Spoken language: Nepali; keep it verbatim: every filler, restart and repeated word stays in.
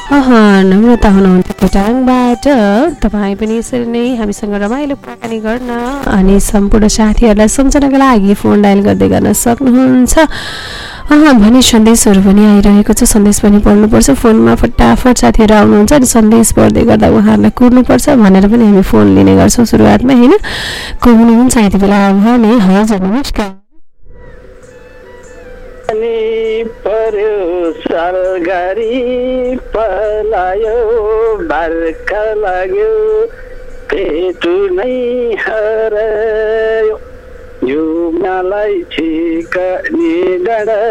अह नम्रता हुनुहुन्छ खोटाङबाट। तपाईँ पनि यसरी नै हामीसँग रमाइलो कुराकानी गर्न अनि सम्पूर्ण साथीहरूलाई सम्झनाका लागि फोन डायल गर्दै गर्न सक्नुहुन्छ। अह भने सन्देशहरू पनि आइरहेको छ, सन्देश पनि पढ्नुपर्छ। फोनमा फटाफट साथीहरू आउनुहुन्छ अनि सन्देश पढ्दै गर्दा उहाँहरूलाई कुर्नुपर्छ भनेर पनि हामी फोन लिने गर्छौँ सुरुवातमा, होइन? को हुनुहुन्छ यति बेला भने? हजुर नमस्कार। पर्यो सालगारी पलायो बार्खा लाग्यो पेटु नै हरायो यो मलाई ठिक नि डाँडा